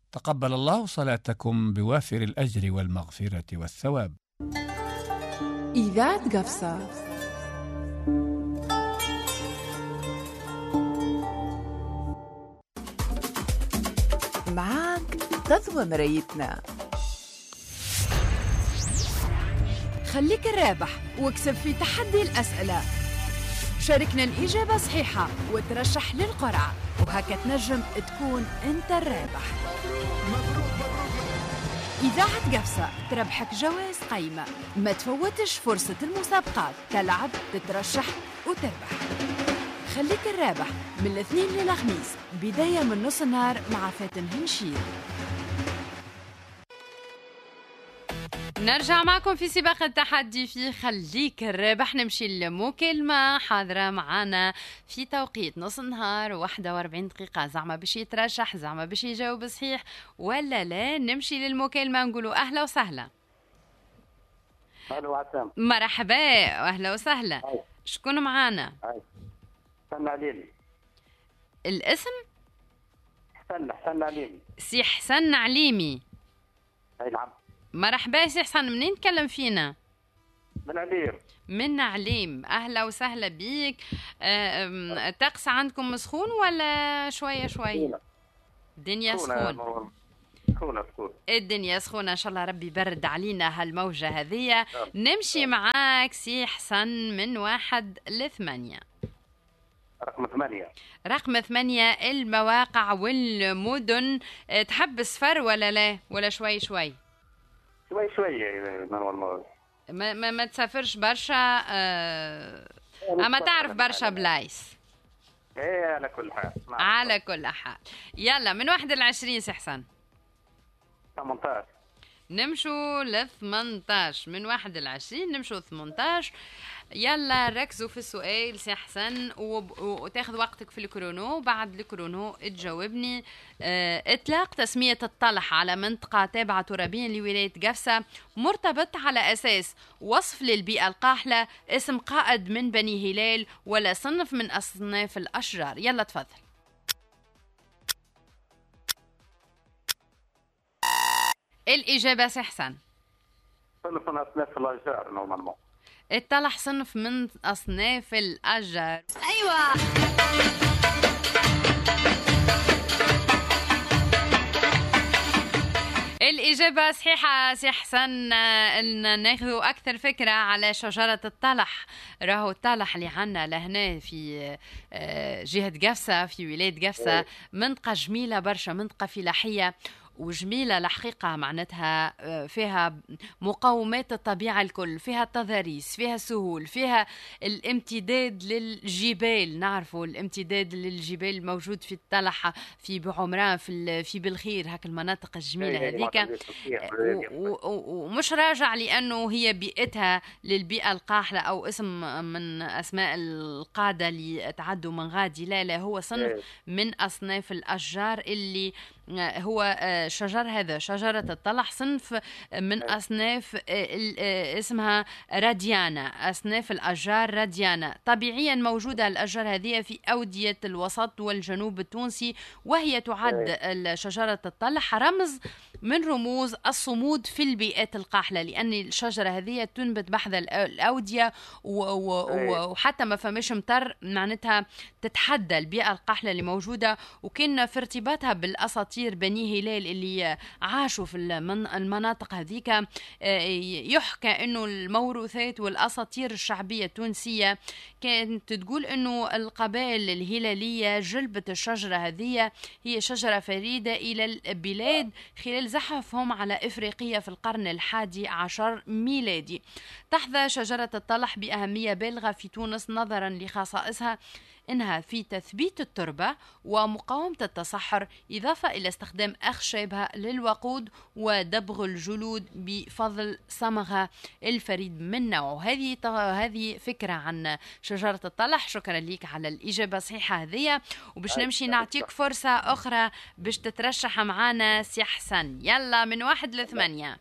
تقبل الله صلاتكم بوافر الأجر والمغفرة والثواب. إذاعة قفصة. معاك تضوى مرايتنا. خليك الرابح واكسب في تحدي الأسئلة. شاركنا الإجابة صحيحة وترشح للقرعة، وهكا تنجم تكون أنت الرابح. إذاعة قفصة تربحك جوائز قيمة. ما تفوتش فرصة المسابقات، تلعب تترشح وتربح. خليك الرابح من الاثنين للخميس، بداية من نص النهار مع فاتن هنشير. نرجع معكم في سباق التحدي في خليك الرابح. نمشي لمكالمة حاضرة معنا في توقيت نص النهار 41 دقيقة، زعما باش يترشح، زعما باش يجاوب صحيح ولا لا. نمشي للمكالمة نقولوا أهلا وسهلا. الو عسام. مرحبا، أهلا وسهلا. شكون معانا؟ حسن عليمي. الاسم؟ حسن عليمي. سي حسن عليمي. اي نعم. مرحبا سي حسن، منين تكلم فينا؟ من عليم. من عليم، أهلا وسهلا بيك. الطقس عندكم سخون ولا شوية شوية؟ الدنيا سخون. سخونة. الدنيا سخونة، إن شاء الله ربي يبرد علينا هالموجة هذية. نمشي معاك سي حسن من 1 ل8. رقم 8 المواقع والمدن. تحب صفر ولا لا ولا شوي شوي؟ شوي ما تسافرش برشا. اما تعرف برشا بلايص. ايه على كل حال. على كل حال. يلا من 1 ل20 سي حسن. 18. نمشوا ل 18. من 1 ل20 نمشوا 18. يلا ركزوا في السؤال سي حسن وتاخذ وقتك في الكرونو، وبعد الكرونو تجاوبني. اطلاق تسمية الطلح على منطقة تابعة ترابيا لولاية قفصة مرتبط على أساس وصف للبيئة القاحلة، اسم قائد من بني هلال، ولا صنف من أصناف الأشجار. يلا تفضل. الإجابة سي حسن. صنف من أصناف الأشجار نورمالمون. الطلح صنف من أصناف الأشجار. أيوة. الإجابة صحيحة سي حسن. ناخذوا أكثر فكرة على شجرة الطلح. راهو الطلح اللي عنا لهنا في جهة قفصة في ولاية قفصة منطقة جميلة برشا، منطقة فلاحية وجميلة الحقيقة، معناتها فيها مقومات الطبيعة الكل، فيها التضاريس، فيها سهول، فيها الامتداد للجبال. نعرفوا الامتداد للجبال الموجود في الطلحة، في بعمران، في بالخير، هاك المناطق الجميلة هذيك. ومش راجع لأنه هي بيئتها للبيئة القاحلة أو اسم من أسماء القادة اللي تعدوا من غادي، لا هو صنف من أصناف الأشجار اللي هو شجر هذا شجرة الطلح صنف من أصناف اسمها راديانا، أصناف الأشجار راديانا. طبيعيا موجودة الأشجار هذه في أودية الوسط والجنوب التونسي، وهي تعد شجرة الطلح رمز من رموز الصمود في البيئات القاحلة، لأن الشجرة هذه تنبت بحذا الأودية وحتى ما فماش مطر معناتها تتحدى البيئة القاحلة اللي موجودة. وكان في ارتباطها بالأساطير بني هلال اللي عاشوا في المناطق هذيك، يحكى أنه الموروثات والأساطير الشعبية التونسية كانت تقول أنه القبائل الهلالية جلبت الشجرة هذه، هي شجرة فريدة إلى البلاد خلال زحفهم على إفريقيا في القرن 11 ميلادي. تحظى شجرة الطلح بأهمية بالغة في تونس نظرا لخصائصها إنها في تثبيت التربة ومقاومة التصحر، إضافة إلى استخدام أخشابها للوقود ودبغ الجلود بفضل صمغها الفريد من نوعه. هذه فكرة عن شجرة الطلح. شكرا لك على الإجابة الصحيحة هذه، وباش نمشي نعطيك فرصة أخرى باش تترشح معنا سي حسن. يلا من 1 ل8.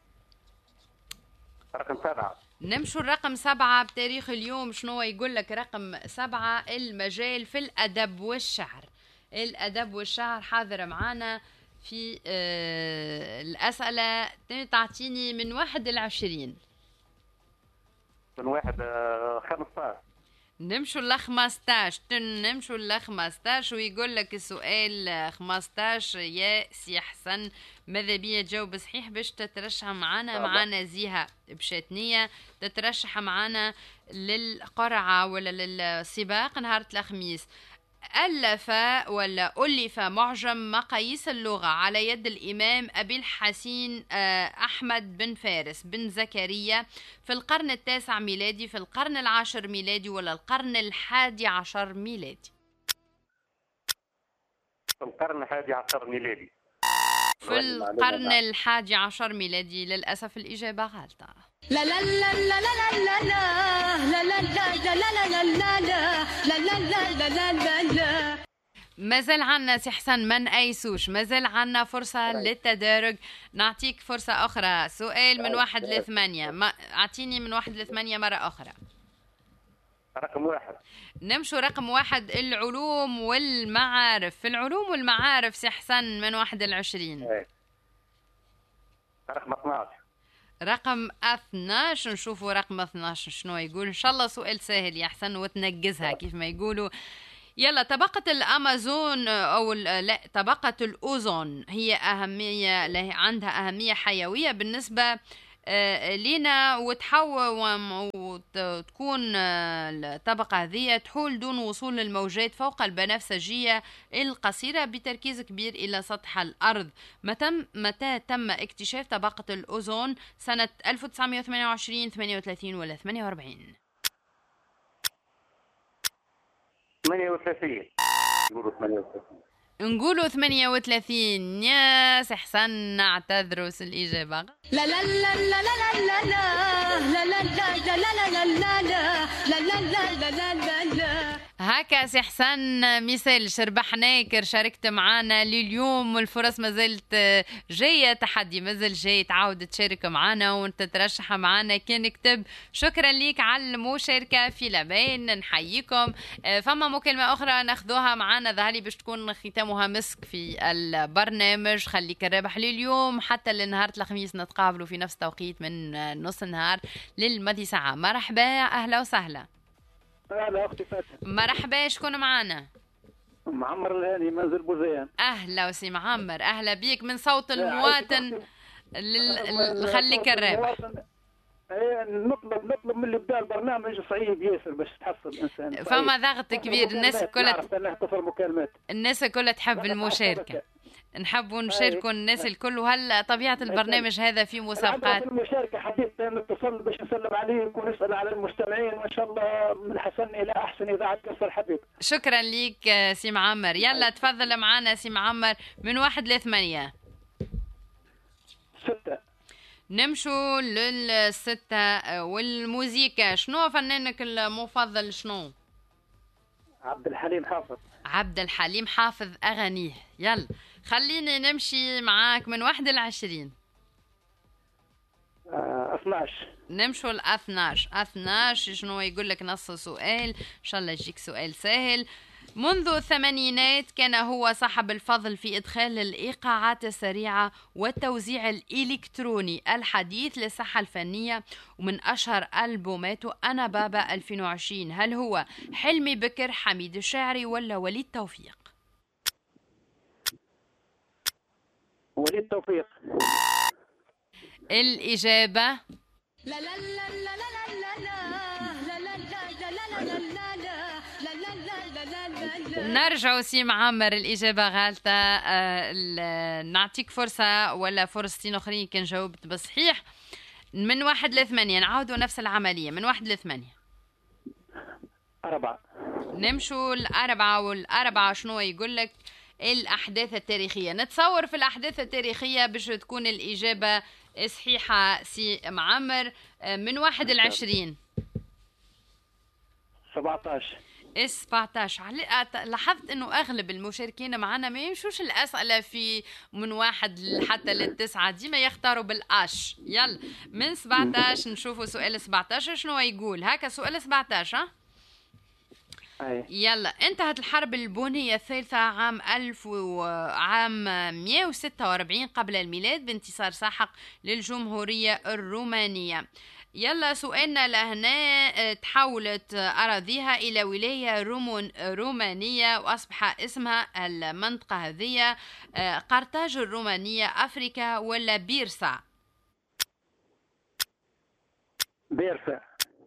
رقم 7. نمشوا الرقم 7 بتاريخ اليوم. شنو يقول لك رقم 7؟ المجال في الأدب والشعر. الأدب والشعر حاضر معانا في الأسئلة تعطيني من 1 إلى 20. من 1 15. نمشوا ل 15. نمشوا ل 15 ويقول لك السؤال 15 يا سي حسن. ماذا بيا تجاوب صحيح باش تترشح معنا زيها بشاتنية تترشح معنا للقرعة ولا للسباق نهار الخميس. ألف ولا ألف معجم مقاييس اللغة على يد الإمام أبي الحسين أحمد بن فارس بن زكريا في القرن 9 ميلادي، في القرن 10 ميلادي، ولا القرن 11 ميلادي؟ في القرن 11 ميلادي. في القرن 11 ميلادي. للأسف الإجابة غلطة. لا لا لا لا لا لا لا لا لا لا لا لا لا لا لا لا لا. مازال عنا سي حسن ما نأيسوش، مازال عنا فرصة للتدارج. نعطيك فرصة أخرى. سؤال من 1 ل 8. أعطيني من 1 ل 8 مرة أخرى. رقم 1. نمشوا رقم 1. العلوم والمعارف. في العلوم والمعارف سي حسن من 1 ل 20. رقم 12. رقم 12. نشوفوا رقم 12 شنو يقول. إن شاء الله سؤال سهل يا حسن وتنقزها كيف ما يقولوا. يلا. طبقة الأمازون أو لا طبقة الأوزون هي عندها أهمية حيوية بالنسبة لنا، وتكون الطبقة هذه تحول دون وصول للموجات فوق البنفسجية القصيرة بتركيز كبير إلى سطح الأرض. متى تم اكتشاف طبقة الأوزون؟ سنة 1928 38 ولا 48؟ 38. نقولوا 38. نقولوا 38. يا سي حسن نعتذروا الإجابة. لا لا لا لا لا لا لا لا لا لا لا لا لا لا لا لا. هكا سي حسن مثال ربحناك شاركت معنا لليوم، والفرص ما زالت جايه، تحدي ما زال جاي تعاود تشارك معنا وانت ترشح معنا كان كتب. شكرا ليك على المشاركه في لبين. نحييكم. فما مكالمه اخرى ناخذوها معنا ظهري باش تكون ختامها مسك في البرنامج. خليك الرابح لليوم حتى لنهار الخميس نتقابلوا في نفس التوقيت من نص النهار للماضي ساعه. مرحبا اهلا وسهلا. أهلا أختي فاتن. مرحبا. شكون معنا؟ معمر الهاني منزل بوزيان. أهلا وسي معمر. أهلا بيك من صوت المواطن. خليك الرابح. نطلب من اللي بدا البرنامج صعيب ياسر باش تحصل الإنسان. فما ضغط كبير. الناس كلها تحب المشاركة. نحبوا نشاركوا الناس الكل. وهل طبيعة البرنامج هذا في مسابقات؟ المشاركة حبيت نتصل باش نسلم عليك ونسأل على المستمعين، وإن شاء الله من حسن إلى أحسن إذاعة كسر حبيب. شكرا ليك سي معمر. يلا تفضل معنا سي معمر من 1 ل 8. 6. نمشوا لل6. والموسيقى شنو فنانك المفضل؟ شنو؟ عبد الحليم حافظ. عبد الحليم حافظ أغانيه. يلا خليني نمشي معاك من 1 ل 20. 12. نمشوا ل 12. 12 شنو يقول لك نص سؤال؟ إن شاء الله يجيك سؤال سهل. منذ الثمانينات كان هو صاحب الفضل في إدخال الإيقاعات السريعة والتوزيع الإلكتروني الحديث للصحة الفنية، ومن أشهر ألبوماته أنا بابا 2020. هل هو حلمي بكر، حميد الشاعري، ولا وليد توفيق؟ وليد توفيق. الإجابة لا لا لا لا لا لا لا لا لا لا لا. نرجع سي معمر. الإجابة غلطة. نعطيك فرصة ولا فرصتين أخرين كان جاوبت بصحيح. من 1 ل 8 نعاودوا نفس العملية. من 1 ل 8. 4. نمشوا ل4. وال4 شنو يقول لك؟ الأحداث التاريخية. نتصور في الأحداث التاريخية باش تكون الإجابة صحيحة سي معمر. من 1 ل 20. 17. 17. لاحظت انه اغلب المشاركين معنا ما يمشوش الاسئله في من 1 حتى ل9، ديما يختاروا بالاش. يلا من 17 نشوفوا سؤال 17 شنو يقول. هكا سؤال 17. يلا، انتهت الحرب البونية الثالثة عام 146 قبل الميلاد بانتصار ساحق للجمهورية الرومانية. يلا سؤالنا لهنا، تحولت أراضيها إلى ولاية رومانية وأصبح اسمها المنطقة هذه قرطاج الرومانية، أفريكا ولا بيرسا؟ بيرسا.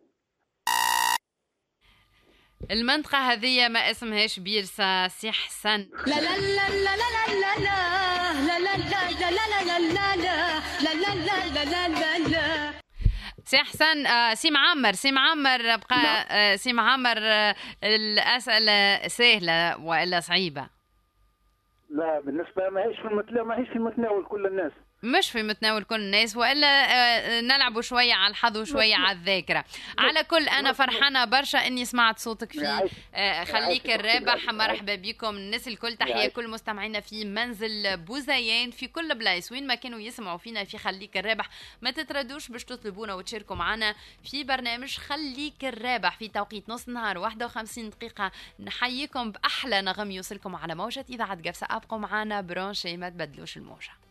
المنطقة هذه ما اسمهاش بيرسا، سي حسن. لا لا لا لا لا لا لا لا لا لا لا لا لا لا لا لا لا. سي حسن، سي معمر بقى. سي معمر، الأسئلة سهلة وإلا صعيبة؟ لا بالنسبة ما هيش في متناول كل الناس. مش في متناول كل الناس، وإلا نلعبوا شوية على الحظ وشوية على الذاكرة. على كل أنا فرحانة برشا إني سمعت صوتك في خليك الرابح. مرحبا بكم الناس الكل، تحية كل مستمعينا في منزل بوزيان في كل بلايس وين ما كانوا يسمعوا فينا في خليك الرابح. ما تتردوش باش تطلبونا وتشاركوا معنا في برنامج خليك الرابح في توقيت نص نهار 51 دقيقة. نحييكم بأحلى نغم يوصلكم على موجة إذاعة قفصة. أبقوا معنا برونشي، ما تبدلوش الموجة.